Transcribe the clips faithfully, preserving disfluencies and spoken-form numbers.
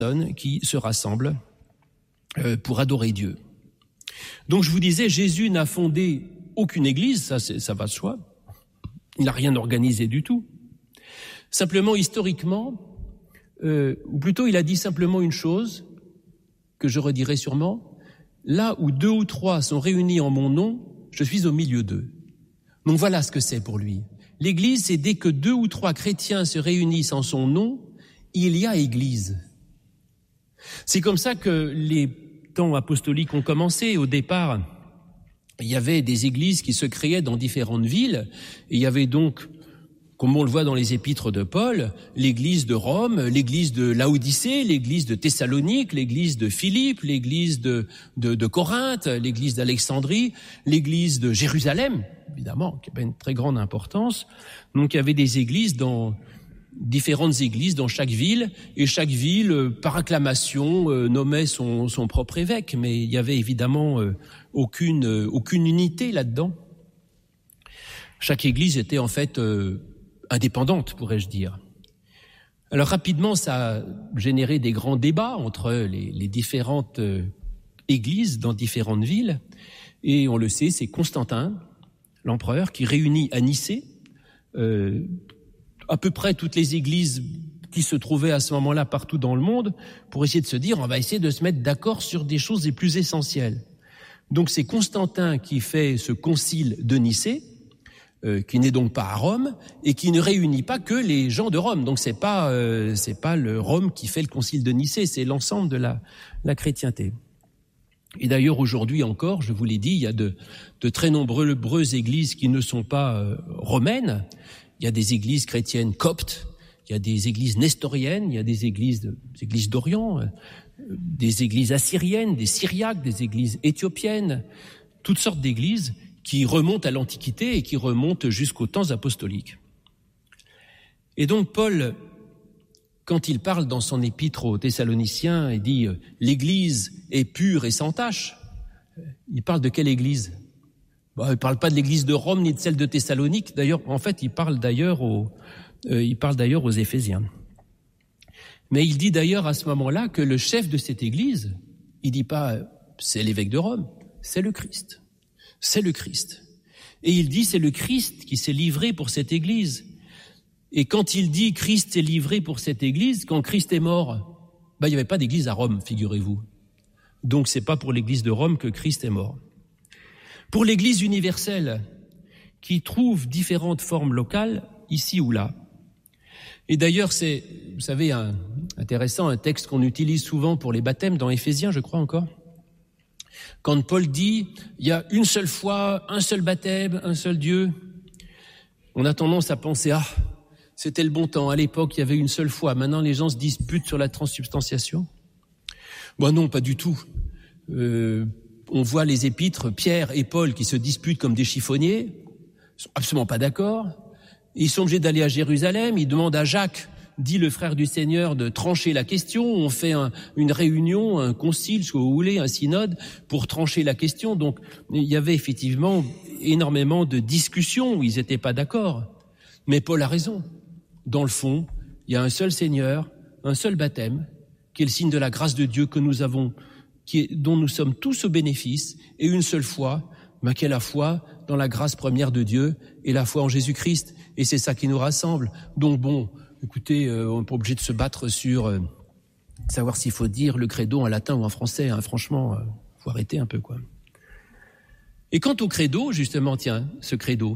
qui se rassemblent pour adorer Dieu. Donc je vous disais, Jésus n'a fondé aucune église, ça, c'est, ça va de soi. Il n'a rien organisé du tout. Simplement, historiquement, euh, ou plutôt il a dit simplement une chose, que je redirai sûrement, là où deux ou trois sont réunis en mon nom, je suis au milieu d'eux. Donc voilà ce que c'est pour lui. L'église, c'est dès que deux ou trois chrétiens se réunissent en son nom, il y a église. C'est comme ça que les temps apostoliques ont commencé. Au départ, il y avait des églises qui se créaient dans différentes villes. Et il y avait donc, comme on le voit dans les épîtres de Paul, l'église de Rome, l'église de Laodicée, l'église de Thessalonique, l'église de Philippe, l'église de, de, de Corinthe, l'église d'Alexandrie, l'église de Jérusalem, évidemment, qui avait une très grande importance. Donc il y avait des églises dans différentes églises dans chaque ville, et chaque ville, par acclamation, euh, nommait son, son propre évêque, mais il y avait évidemment euh, aucune, euh, aucune unité là-dedans. Chaque église était en fait euh, indépendante, pourrais-je dire. Alors rapidement, ça a généré des grands débats entre les, les différentes euh, églises dans différentes villes, et on le sait, c'est Constantin, l'empereur, qui réunit à Nicée euh, à peu près toutes les églises qui se trouvaient à ce moment-là partout dans le monde, pour essayer de se dire, on va essayer de se mettre d'accord sur des choses les plus essentielles. Donc c'est Constantin qui fait ce concile de Nicée, euh, qui n'est donc pas à Rome, et qui ne réunit pas que les gens de Rome. Donc c'est pas, euh, c'est pas le Rome qui fait le concile de Nicée, c'est l'ensemble de la, la chrétienté. Et d'ailleurs, aujourd'hui encore, je vous l'ai dit, il y a de, de très nombreuses églises qui ne sont pas euh, romaines. Il y a des églises chrétiennes coptes, il y a des églises nestoriennes, il y a des églises, de, des églises d'Orient, euh, des églises assyriennes, des syriaques, des églises éthiopiennes, toutes sortes d'églises qui remontent à l'Antiquité et qui remontent jusqu'aux temps apostoliques. Et donc Paul, quand il parle dans son épître aux Thessaloniciens, il dit « l'Église est pure et sans tache », il parle de quelle Église ? Bon, il ne parle pas de l'église de Rome ni de celle de Thessalonique. D'ailleurs, en fait, il parle d'ailleurs aux, euh, il parle d'ailleurs aux Éphésiens. Mais il dit d'ailleurs à ce moment-là que le chef de cette église, il dit pas c'est l'évêque de Rome, c'est le Christ. C'est le Christ. Et il dit c'est le Christ qui s'est livré pour cette église. Et quand il dit Christ s'est livré pour cette église, quand Christ est mort, ben, il n'y avait pas d'église à Rome, figurez-vous. Donc c'est pas pour l'église de Rome que Christ est mort. Pour l'Église universelle, qui trouve différentes formes locales, ici ou là. Et d'ailleurs, c'est, vous savez, un, intéressant, un texte qu'on utilise souvent pour les baptêmes, dans Éphésiens, je crois encore. Quand Paul dit, il y a une seule foi, un seul baptême, un seul Dieu, on a tendance à penser, ah, c'était le bon temps, à l'époque, il y avait une seule foi, maintenant les gens se disputent sur la transsubstantiation. Bon, non, pas du tout. Euh, On voit les épîtres, Pierre et Paul, qui se disputent comme des chiffonniers, ils sont absolument pas d'accord. Ils sont obligés d'aller à Jérusalem, ils demandent à Jacques, dit le frère du Seigneur, de trancher la question. On fait un, une réunion, un concile, ce que vous voulez, un synode, pour trancher la question. Donc, il y avait effectivement énormément de discussions où ils n'étaient pas d'accord. Mais Paul a raison. Dans le fond, il y a un seul Seigneur, un seul baptême, qui est le signe de la grâce de Dieu que nous avons, qui est, dont nous sommes tous au bénéfice, et une seule foi, ben, qui est la foi dans la grâce première de Dieu et la foi en Jésus-Christ. Et c'est ça qui nous rassemble. Donc bon, écoutez, euh, on n'est pas obligé de se battre sur euh, savoir s'il faut dire le credo en latin ou en français. Hein. Franchement, euh, faut arrêter un peu, quoi. Et quant au credo, justement, tiens, ce credo,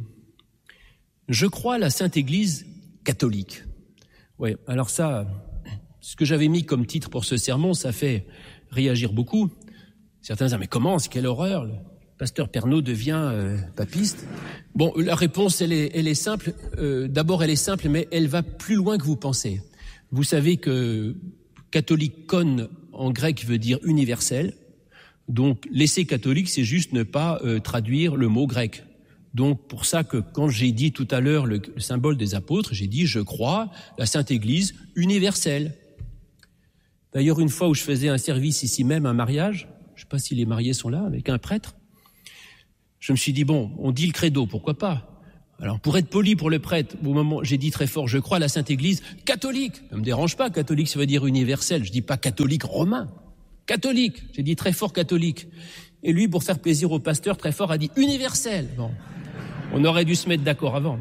je crois à la Sainte Église catholique. Ouais, alors ça, ce que j'avais mis comme titre pour ce sermon, ça fait réagir beaucoup. Certains disent, mais comment, c'est quelle horreur, le pasteur Pernaut devient euh, papiste. Bon, la réponse, elle est, elle est simple. Euh, d'abord, elle est simple, mais elle va plus loin que vous pensez. Vous savez que catholicon en grec veut dire universel. Donc, laisser catholique, c'est juste ne pas euh, traduire le mot grec. Donc, pour ça que quand j'ai dit tout à l'heure le, le symbole des apôtres, j'ai dit, je crois la Sainte Église universelle. D'ailleurs, une fois où je faisais un service ici même, un mariage, je ne sais pas si les mariés sont là, avec un prêtre, je me suis dit, bon, on dit le credo, pourquoi pas? Alors, pour être poli pour le prêtre, au moment, j'ai dit très fort, je crois à la Sainte Église catholique. Ça me dérange pas, catholique, ça veut dire universel. Je dis pas catholique romain. Catholique. J'ai dit très fort catholique. Et lui, pour faire plaisir au pasteur, très fort, a dit universel. Bon. On aurait dû se mettre d'accord avant.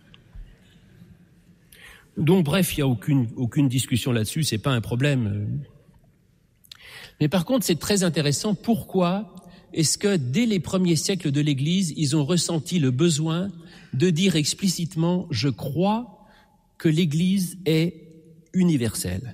Donc, bref, il y a aucune, aucune discussion là-dessus, c'est pas un problème. Mais par contre, c'est très intéressant. Pourquoi est-ce que dès les premiers siècles de l'Église, ils ont ressenti le besoin de dire explicitement « Je crois que l'Église est universelle ».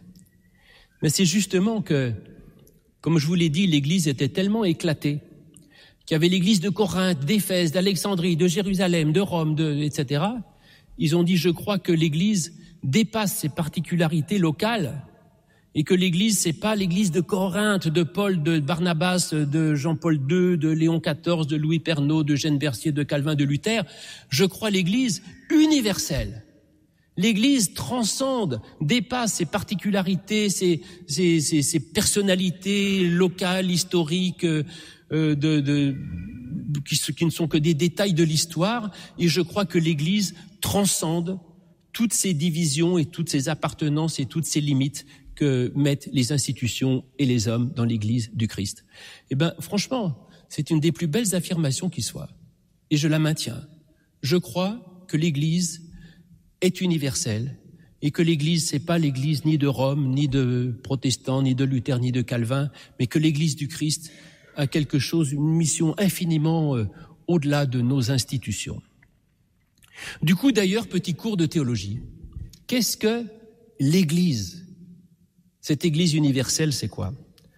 Mais c'est justement que, comme je vous l'ai dit, l'Église était tellement éclatée qu'il y avait l'Église de Corinthe, d'Éphèse, d'Alexandrie, de Jérusalem, de Rome, de, et cetera. Ils ont dit « Je crois que l'Église dépasse ses particularités locales ». Et que l'Église, c'est pas l'Église de Corinthe, de Paul, de Barnabas, de Jean-Paul deux, de Léon quatorze, de Louis Pernaut, de Eugène Bercier, de Calvin, de Luther. Je crois l'Église universelle. L'Église transcende, dépasse ses particularités, ses, ses, ses, ses personnalités locales, historiques, euh, de, de, qui, qui ne sont que des détails de l'histoire. Et je crois que l'Église transcende toutes ces divisions et toutes ces appartenances et toutes ces limites que mettent les institutions et les hommes dans l'Église du Christ. Eh ben, franchement, c'est une des plus belles affirmations qui soit. Et je la maintiens. Je crois que l'Église est universelle et que l'Église, c'est pas l'Église ni de Rome, ni de protestants, ni de Luther, ni de Calvin, mais que l'Église du Christ a quelque chose, une mission infiniment euh, au-delà de nos institutions. Du coup, d'ailleurs, petit cours de théologie. Qu'est-ce que l'Église ? Cette Église universelle, c'est quoi ?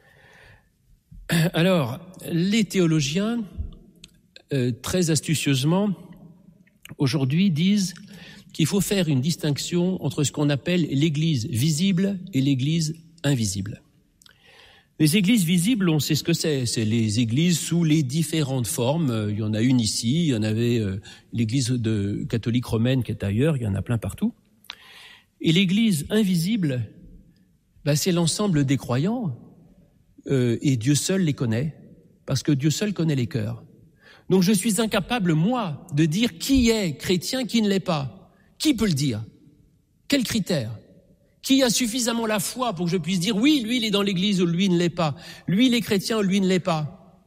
Alors, les théologiens, euh, très astucieusement, aujourd'hui disent qu'il faut faire une distinction entre ce qu'on appelle l'Église visible et l'Église invisible. Les églises visibles, on sait ce que c'est. C'est les églises sous les différentes formes. Il y en a une ici, il y en avait euh, l'église de catholique romaine qui est ailleurs, il y en a plein partout. Et l'église invisible, ben, c'est l'ensemble des croyants, euh, et Dieu seul les connaît, parce que Dieu seul connaît les cœurs. Donc je suis incapable, moi, de dire qui est chrétien, qui ne l'est pas. Qui peut le dire ? Quels critères ? Qui a suffisamment la foi pour que je puisse dire oui, lui il est dans l'église ou lui il ne l'est pas. Lui il est chrétien ou lui il ne l'est pas.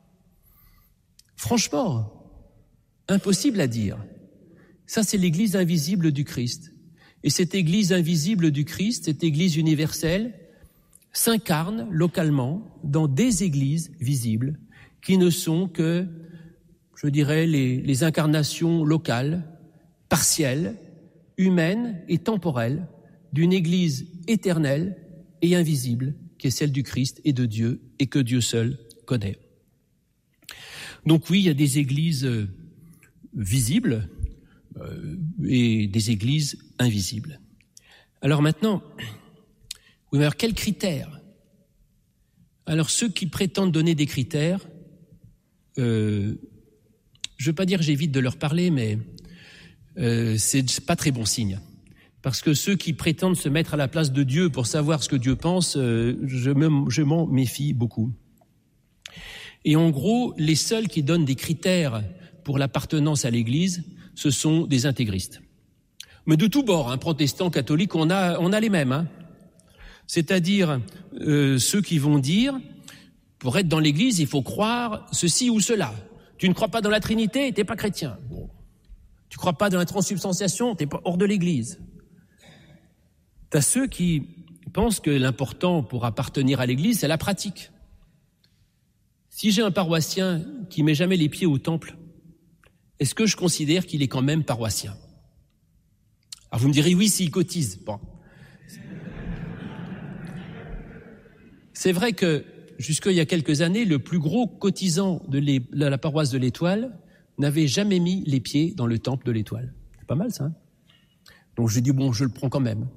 Franchement, impossible à dire. Ça c'est l'église invisible du Christ. Et cette église invisible du Christ, cette église universelle, s'incarne localement dans des églises visibles qui ne sont que, je dirais, les, les incarnations locales, partielles, humaines et temporelles d'une église éternelle et invisible qui est celle du Christ et de Dieu et que Dieu seul connaît. Donc oui, il y a des églises euh, visibles euh, et des églises invisibles. Alors maintenant, oui, mais alors quels critères ? Alors ceux qui prétendent donner des critères, euh, je ne veux pas dire que j'évite de leur parler, mais euh, c'est pas très bon signe. Parce que ceux qui prétendent se mettre à la place de Dieu pour savoir ce que Dieu pense, euh, je, me, je m'en méfie beaucoup. Et en gros, les seuls qui donnent des critères pour l'appartenance à l'Église, ce sont des intégristes. Mais de tous bords, hein, protestants, catholiques, on a, on a les mêmes. Hein. C'est-à-dire euh, ceux qui vont dire, pour être dans l'Église, il faut croire ceci ou cela. Tu ne crois pas dans la Trinité, t'es pas chrétien. Bon. Tu crois pas dans la transsubstantiation, t'es pas hors de l'Église. T'as ceux qui pensent que l'important pour appartenir à l'Église, c'est la pratique. Si j'ai un paroissien qui met jamais les pieds au temple, est-ce que je considère qu'il est quand même paroissien ? Alors vous me direz oui s'il cotise. Bon. C'est vrai que jusqu'il y a quelques années, le plus gros cotisant de, de la paroisse de l'Étoile n'avait jamais mis les pieds dans le temple de l'Étoile. C'est pas mal ça. Hein ? Donc j'ai dit bon, je le prends quand même.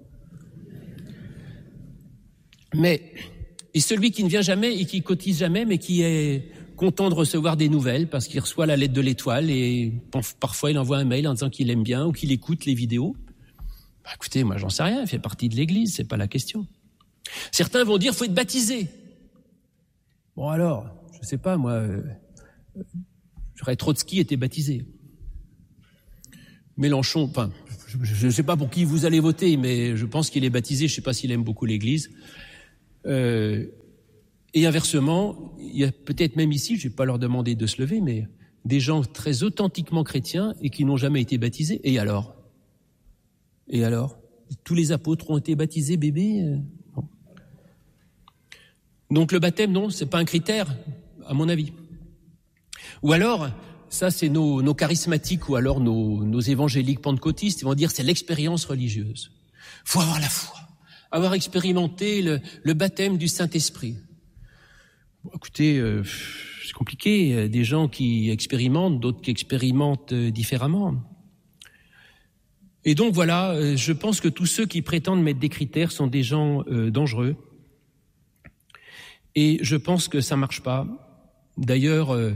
Mais, et celui qui ne vient jamais et qui cotise jamais, mais qui est content de recevoir des nouvelles parce qu'il reçoit la lettre de l'Étoile et parfois il envoie un mail en disant qu'il aime bien ou qu'il écoute les vidéos. Bah écoutez, moi j'en sais rien, il fait partie de l'Église, c'est pas la question. Certains vont dire, faut être baptisé. Bon alors, je sais pas, moi, euh, j'aurais Trotsky était baptisé. Mélenchon, enfin, je ne sais pas pour qui vous allez voter, mais je pense qu'il est baptisé, je ne sais pas s'il aime beaucoup l'Église. Euh, et inversement, il y a peut-être même ici, je ne vais pas leur demander de se lever, mais des gens très authentiquement chrétiens et qui n'ont jamais été baptisés. Et alors ? Et alors ? Tous les apôtres ont été baptisés, bébés ? Non. Donc le baptême, non, c'est pas un critère, à mon avis. Ou alors, ça c'est nos, nos charismatiques ou alors nos, nos évangéliques pentecôtistes, ils vont dire c'est l'expérience religieuse. Faut avoir la foi, avoir expérimenté le, le baptême du Saint-Esprit. Bon, écoutez, euh, c'est compliqué, des gens qui expérimentent, d'autres qui expérimentent différemment. Et donc voilà, je pense que tous ceux qui prétendent mettre des critères sont des gens euh, dangereux. Et je pense que ça marche pas. D'ailleurs, euh,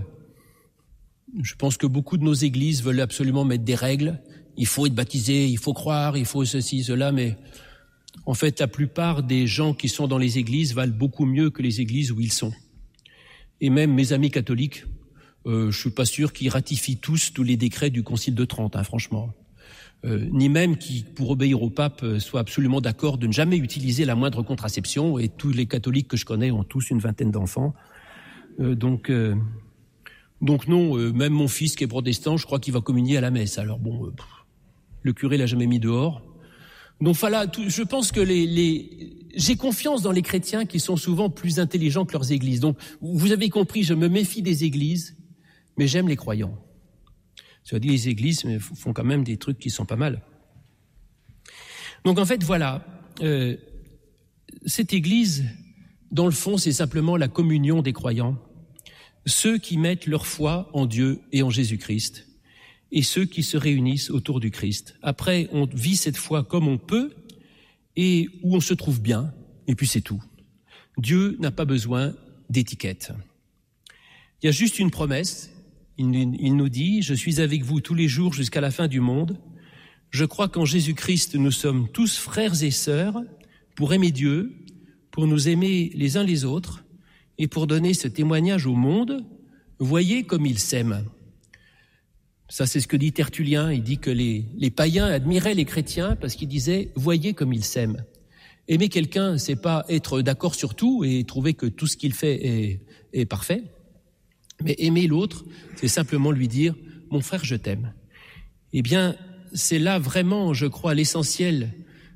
je pense que beaucoup de nos églises veulent absolument mettre des règles. Il faut être baptisé, il faut croire, il faut ceci, cela, mais en fait, la plupart des gens qui sont dans les églises valent beaucoup mieux que les églises où ils sont. Et même mes amis catholiques, euh, je suis pas sûr qu'ils ratifient tous tous les décrets du Concile de Trente, hein, franchement. Euh, ni même qui, pour obéir au pape, euh, soient absolument d'accord de ne jamais utiliser la moindre contraception. Et tous les catholiques que je connais ont tous une vingtaine d'enfants. Euh, donc, euh, donc non, euh, même mon fils qui est protestant, je crois qu'il va communier à la messe. Alors bon, euh, pff, le curé l'a jamais mis dehors. Donc voilà, tout, je pense que les, les, j'ai confiance dans les chrétiens qui sont souvent plus intelligents que leurs églises. Donc vous avez compris, je me méfie des églises, mais j'aime les croyants. Ça veut dire les églises font quand même des trucs qui sont pas mal. Donc en fait, voilà, euh, cette église, dans le fond, c'est simplement la communion des croyants, ceux qui mettent leur foi en Dieu et en Jésus-Christ, et ceux qui se réunissent autour du Christ. Après, on vit cette foi comme on peut et où on se trouve bien, et puis c'est tout. Dieu n'a pas besoin d'étiquette. Il y a juste une promesse. Il, il nous dit « Je suis avec vous tous les jours jusqu'à la fin du monde. Je crois qu'en Jésus-Christ, nous sommes tous frères et sœurs pour aimer Dieu, pour nous aimer les uns les autres et pour donner ce témoignage au monde. Voyez comme il s'aime. » Ça, c'est ce que dit Tertullien. Il dit que les, les païens admiraient les chrétiens parce qu'ils disaient « Voyez comme il s'aime. » Aimer quelqu'un, c'est pas être d'accord sur tout et trouver que tout ce qu'il fait est, est parfait. Mais aimer l'autre, c'est simplement lui dire « Mon frère, je t'aime ». Eh bien, c'est là vraiment, je crois, l'essentiel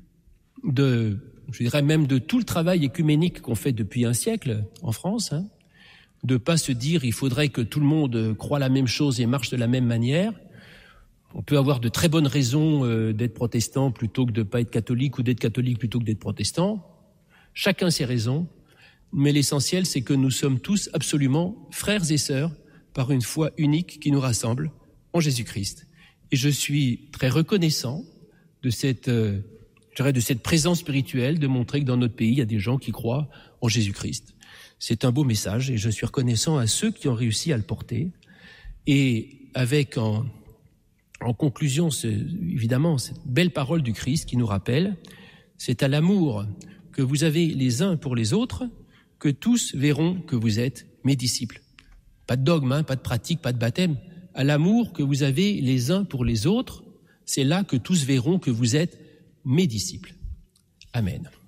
de, je dirais même de tout le travail écuménique qu'on fait depuis un siècle en France, hein, de pas se dire il faudrait que tout le monde croie la même chose et marche de la même manière. On peut avoir de très bonnes raisons euh, d'être protestant plutôt que de pas être catholique ou d'être catholique plutôt que d'être protestant. Chacun ses raisons. Mais l'essentiel, c'est que nous sommes tous absolument frères et sœurs par une foi unique qui nous rassemble en Jésus-Christ. Et je suis très reconnaissant de cette, euh, je dirais, de cette présence spirituelle, de montrer que dans notre pays, il y a des gens qui croient en Jésus-Christ. C'est un beau message et je suis reconnaissant à ceux qui ont réussi à le porter. Et avec en, en conclusion, ce, évidemment, cette belle parole du Christ qui nous rappelle, c'est à l'amour que vous avez les uns pour les autres que tous verront que vous êtes mes disciples. Pas de dogme, hein, pas de pratique, pas de baptême. À l'amour que vous avez les uns pour les autres, c'est là que tous verront que vous êtes mes disciples. Amen.